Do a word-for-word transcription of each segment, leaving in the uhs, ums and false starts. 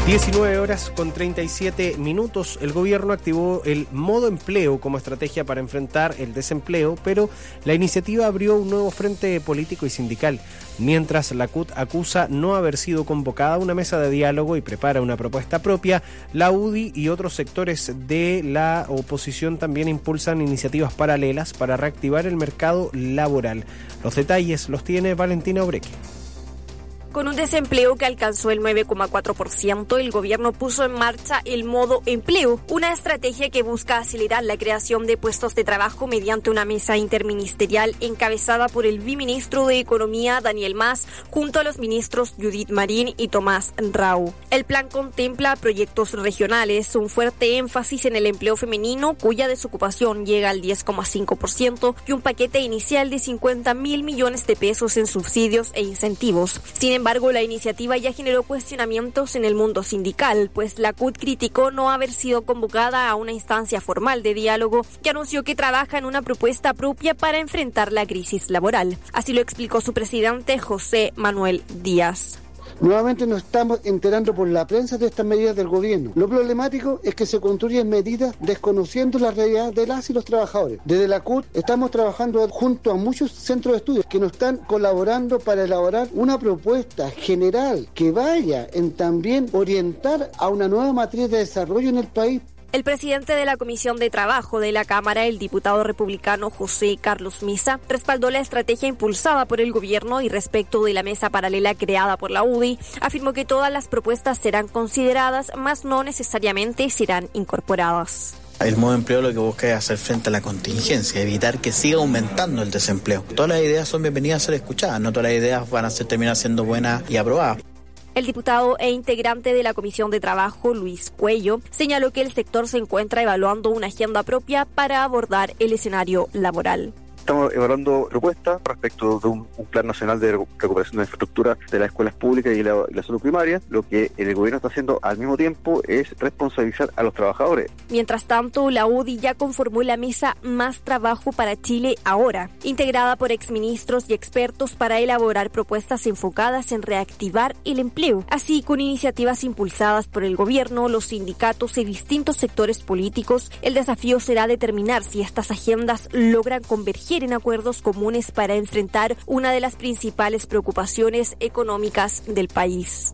diecinueve horas con treinta y siete minutos. El gobierno activó el modo empleo como estrategia para enfrentar el desempleo, pero la iniciativa abrió un nuevo frente político y sindical. Mientras la C U T acusa no haber sido convocada a una mesa de diálogo y prepara una propuesta propia, la U D I y otros sectores de la oposición también impulsan iniciativas paralelas para reactivar el mercado laboral. Los detalles los tiene Valentina Obreque. Con un desempleo que alcanzó el nueve coma cuatro por ciento, el gobierno puso en marcha el modo empleo, una estrategia que busca acelerar la creación de puestos de trabajo mediante una mesa interministerial encabezada por el viceministro de Economía, Daniel Mas, junto a los ministros Judith Marín y Tomás Rau. El plan contempla proyectos regionales, un fuerte énfasis en el empleo femenino, cuya desocupación llega al diez coma cinco por ciento, y un paquete inicial de cincuenta mil millones de pesos en subsidios e incentivos. Sin embargo, Sin embargo, la iniciativa ya generó cuestionamientos en el mundo sindical, pues la C U T criticó no haber sido convocada a una instancia formal de diálogo que anunció que trabaja en una propuesta propia para enfrentar la crisis laboral. Así lo explicó su presidente, José Manuel Díaz. Nuevamente nos estamos enterando por la prensa de estas medidas del gobierno. Lo problemático es que se construyen medidas desconociendo la realidad de las y los trabajadores. Desde la C U T estamos trabajando junto a muchos centros de estudios que nos están colaborando para elaborar una propuesta general que vaya en también orientar a una nueva matriz de desarrollo en el país. El presidente de la Comisión de Trabajo de la Cámara, el diputado republicano José Carlos Misa, respaldó la estrategia impulsada por el gobierno y respecto de la mesa paralela creada por la U D I, afirmó que todas las propuestas serán consideradas, mas no necesariamente serán incorporadas. El modo empleo lo que busca es hacer frente a la contingencia, evitar que siga aumentando el desempleo. Todas las ideas son bienvenidas a ser escuchadas, no todas las ideas van a ser, terminar siendo buenas y aprobadas. El diputado e integrante de la Comisión de Trabajo, Luis Cuello, señaló que el sector se encuentra evaluando una agenda propia para abordar el escenario laboral. Estamos evaluando propuestas respecto de un, un plan nacional de recuperación de infraestructura de las escuelas públicas y la, y la salud primaria. Lo que el gobierno está haciendo al mismo tiempo es responsabilizar a los trabajadores. Mientras tanto, la U D I ya conformó la mesa Más Trabajo para Chile Ahora, integrada por exministros y expertos para elaborar propuestas enfocadas en reactivar el empleo. Así, con iniciativas impulsadas por el gobierno, los sindicatos y distintos sectores políticos, el desafío será determinar si estas agendas logran converger en acuerdos comunes para enfrentar una de las principales preocupaciones económicas del país.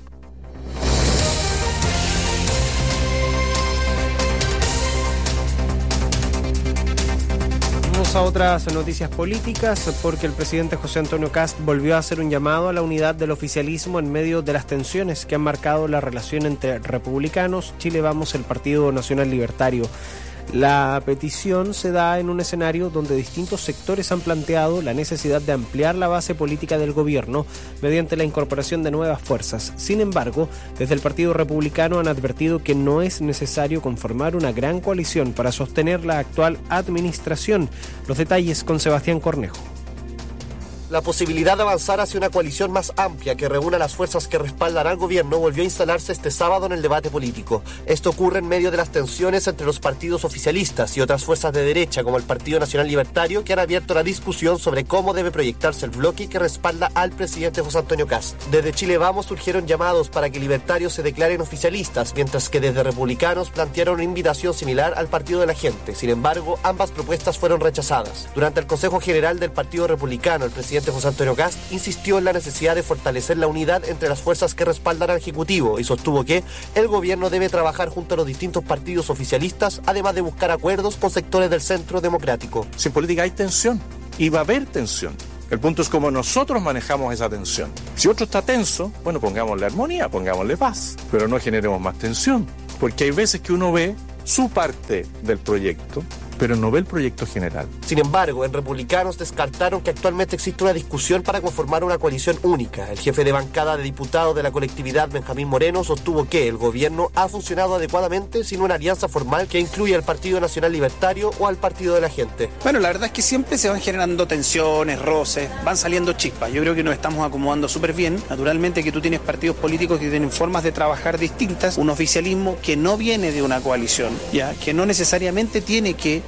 Vamos a otras noticias políticas porque el presidente José Antonio Kast volvió a hacer un llamado a la unidad del oficialismo en medio de las tensiones que han marcado la relación entre republicanos, Chile Vamos, el Partido Nacional Libertario. La petición se da en un escenario donde distintos sectores han planteado la necesidad de ampliar la base política del gobierno mediante la incorporación de nuevas fuerzas. Sin embargo, desde el Partido Republicano han advertido que no es necesario conformar una gran coalición para sostener la actual administración. Los detalles con Sebastián Cornejo. La posibilidad de avanzar hacia una coalición más amplia que reúna las fuerzas que respaldan al gobierno volvió a instalarse este sábado en el debate político. Esto ocurre en medio de las tensiones entre los partidos oficialistas y otras fuerzas de derecha como el Partido Nacional Libertario, que han abierto la discusión sobre cómo debe proyectarse el bloque que respalda al presidente José Antonio Kast. Desde Chile Vamos surgieron llamados para que libertarios se declaren oficialistas, mientras que desde republicanos plantearon una invitación similar al Partido de la Gente. Sin embargo, ambas propuestas fueron rechazadas. Durante el Consejo General del Partido Republicano, el presidente José Antonio Kast insistió en la necesidad de fortalecer la unidad entre las fuerzas que respaldan al Ejecutivo y sostuvo que el gobierno debe trabajar junto a los distintos partidos oficialistas, además de buscar acuerdos con sectores del centro democrático. Si en política hay tensión, y va a haber tensión. El punto es cómo nosotros manejamos esa tensión. Si otro está tenso, bueno, pongámosle armonía, pongámosle paz, pero no generemos más tensión, porque hay veces que uno ve su parte del proyecto, pero no ve el proyecto general. Sin embargo, en Republicanos descartaron que actualmente existe una discusión para conformar una coalición única. El jefe de bancada de diputados de la colectividad, Benjamín Moreno, sostuvo que el gobierno ha funcionado adecuadamente sin una alianza formal que incluya al Partido Nacional Libertario o al Partido de la Gente. Bueno, la verdad es que siempre se van generando tensiones, roces, van saliendo chispas. Yo creo que nos estamos acomodando súper bien. Naturalmente que tú tienes partidos políticos que tienen formas de trabajar distintas, un oficialismo que no viene de una coalición, ya que no necesariamente tiene que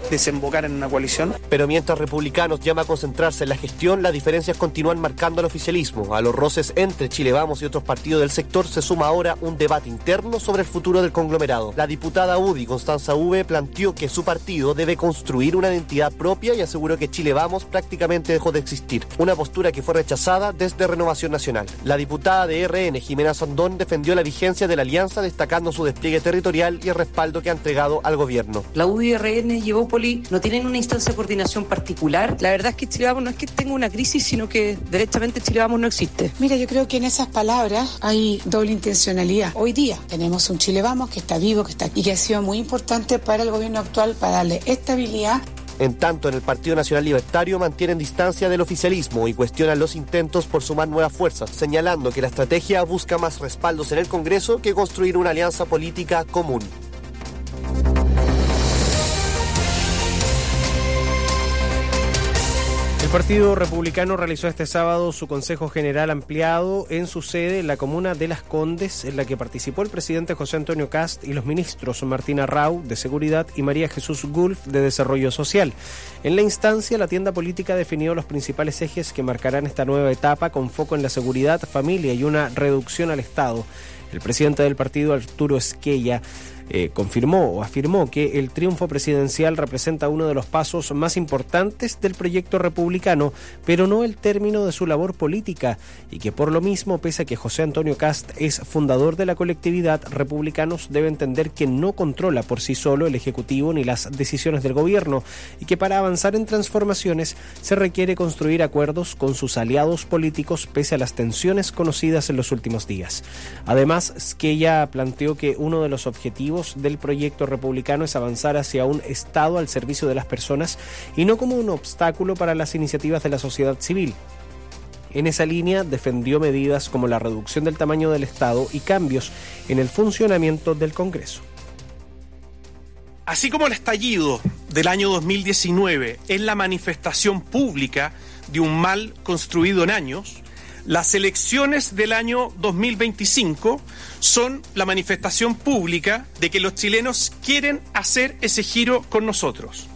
desembocar en una coalición. Pero mientras Republicanos llama a concentrarse en la gestión, las diferencias continúan marcando al oficialismo. A los roces entre Chile Vamos y otros partidos del sector se suma ahora un debate interno sobre el futuro del conglomerado. La diputada U D I, Constanza V, planteó que su partido debe construir una identidad propia y aseguró que Chile Vamos prácticamente dejó de existir, una postura que fue rechazada desde Renovación Nacional. La diputada de R N, Jimena Sandón, defendió la vigencia de la alianza, destacando su despliegue territorial y el respaldo que ha entregado al gobierno. La U D I, R N y Evópoli no tienen una instancia de coordinación particular. La verdad es que Chile Vamos no es que tenga una crisis, sino que derechamente Chile Vamos no existe. Mira, yo creo que en esas palabras hay doble intencionalidad. Hoy día tenemos un Chile Vamos que está vivo, que está aquí, y que ha sido muy importante para el gobierno actual para darle estabilidad. En tanto, en el Partido Nacional Libertario mantienen distancia del oficialismo y cuestionan los intentos por sumar nuevas fuerzas, señalando que la estrategia busca más respaldos en el Congreso que construir una alianza política común. El Partido Republicano realizó este sábado su Consejo General ampliado en su sede en la comuna de Las Condes, en la que participó el presidente José Antonio Kast y los ministros Martina Rau, de Seguridad, y María Jesús Gulf, de Desarrollo Social. En la instancia, la tienda política definió los principales ejes que marcarán esta nueva etapa, con foco en la seguridad, familia y una reducción al Estado. El presidente del partido, Arturo Esquella, Eh, confirmó o afirmó que el triunfo presidencial representa uno de los pasos más importantes del proyecto republicano, pero no el término de su labor política, y que por lo mismo, pese a que José Antonio Kast es fundador de la colectividad, Republicanos debe entender que no controla por sí solo el Ejecutivo ni las decisiones del gobierno, y que para avanzar en transformaciones se requiere construir acuerdos con sus aliados políticos pese a las tensiones conocidas en los últimos días. Además, Esquella planteó que uno de los objetivos del proyecto republicano es avanzar hacia un Estado al servicio de las personas y no como un obstáculo para las iniciativas de la sociedad civil. En esa línea defendió medidas como la reducción del tamaño del Estado y cambios en el funcionamiento del Congreso. Así como el estallido del año dos mil diecinueve es la manifestación pública de un mal construido en años, las elecciones del año dos mil veinticinco son la manifestación pública de que los chilenos quieren hacer ese giro con nosotros.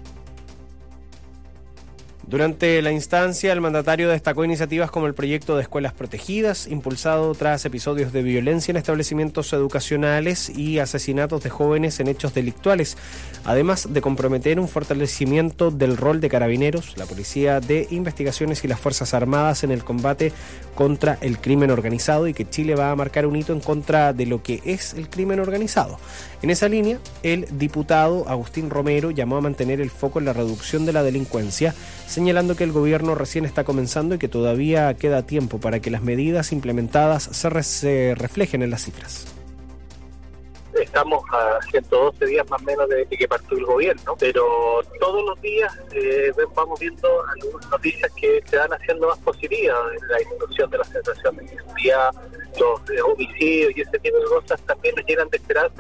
Durante la instancia, el mandatario destacó iniciativas como el proyecto de escuelas protegidas, impulsado tras episodios de violencia en establecimientos educacionales y asesinatos de jóvenes en hechos delictuales, además de comprometer un fortalecimiento del rol de carabineros, la Policía de Investigaciones y las Fuerzas Armadas en el combate contra el crimen organizado, y que Chile va a marcar un hito en contra de lo que es el crimen organizado. En esa línea, el diputado Agustín Romero llamó a mantener el foco en la reducción de la delincuencia, señalando que el gobierno recién está comenzando y que todavía queda tiempo para que las medidas implementadas se, re- se reflejen en las cifras. Estamos a ciento doce días más o menos desde que partió el gobierno, pero todos los días eh, vamos viendo algunas noticias que se van haciendo más positivas, la disminución de la sensación de inseguridad, los eh, homicidios y ese tipo de cosas también nos llenan de esperanza.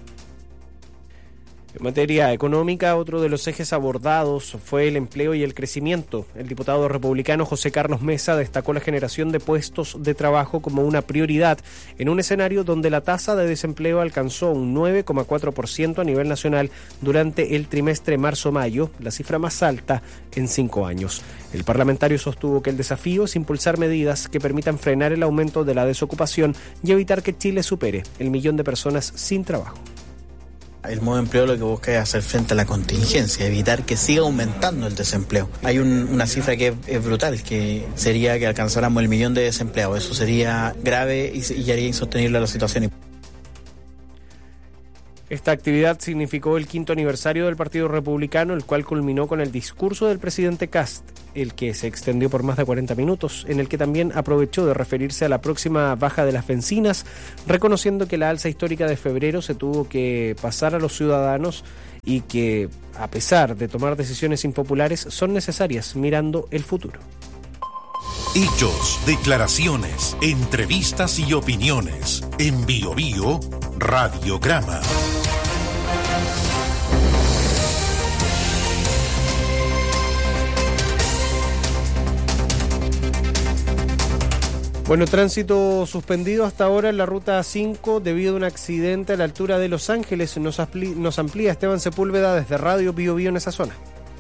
En materia económica, otro de los ejes abordados fue el empleo y el crecimiento. El diputado republicano José Carlos Mesa destacó la generación de puestos de trabajo como una prioridad en un escenario donde la tasa de desempleo alcanzó un nueve coma cuatro por ciento a nivel nacional durante el trimestre marzo-mayo, la cifra más alta en cinco años. El parlamentario sostuvo que el desafío es impulsar medidas que permitan frenar el aumento de la desocupación y evitar que Chile supere el millón de personas sin trabajo. El modo de empleo lo que busca es hacer frente a la contingencia, evitar que siga aumentando el desempleo. Hay un, una cifra que es, es brutal, que sería que alcanzáramos el millón de desempleados. Eso sería grave y, y haría insostenible la situación. Esta actividad significó el quinto aniversario del Partido Republicano, el cual culminó con el discurso del presidente Kast, el que se extendió por más de cuarenta minutos, en el que también aprovechó de referirse a la próxima baja de las bencinas, reconociendo que la alza histórica de febrero se tuvo que pasar a los ciudadanos y que, a pesar de tomar decisiones impopulares, son necesarias mirando el futuro. Hechos, declaraciones, entrevistas y opiniones. En Bio Bio, Radiograma. Bueno, tránsito suspendido hasta ahora en la ruta cinco debido a un accidente a la altura de Los Ángeles. Nos, ampli- nos amplía Esteban Sepúlveda desde Radio Bio Bio en esa zona.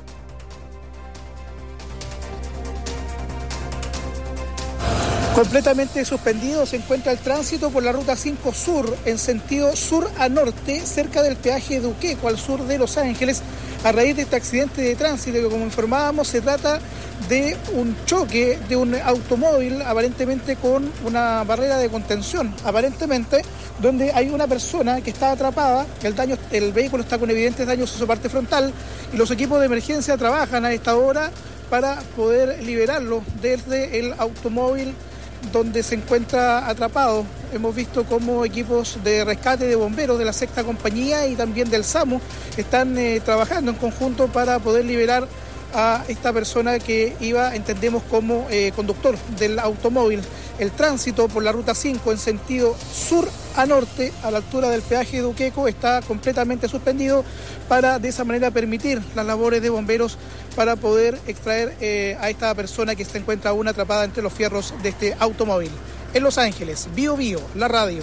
Completamente suspendido se encuentra el tránsito por la ruta cinco Sur en sentido sur a norte, cerca del peaje de Uqueco, al sur de Los Ángeles, a raíz de este accidente de tránsito que, como informábamos, se trata de un choque de un automóvil aparentemente con una barrera de contención, aparentemente, donde hay una persona que está atrapada. El daño, el vehículo está con evidentes daños en su parte frontal y los equipos de emergencia trabajan a esta hora para poder liberarlo desde el automóvil donde se encuentra atrapado. Hemos visto cómo equipos de rescate de bomberos de la sexta compañía y también del SAMU están eh, trabajando en conjunto para poder liberar a esta persona que iba, entendemos, como eh, conductor del automóvil. El tránsito por la ruta cinco en sentido sur a norte, a la altura del peaje de Uqueco, está completamente suspendido para de esa manera permitir las labores de bomberos para poder extraer eh, a esta persona que se encuentra aún atrapada entre los fierros de este automóvil. En Los Ángeles, Bio Bio, la radio.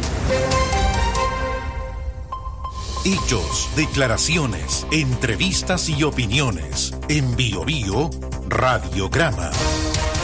Hechos, declaraciones, entrevistas y opiniones. En Bio Bio, Radiograma.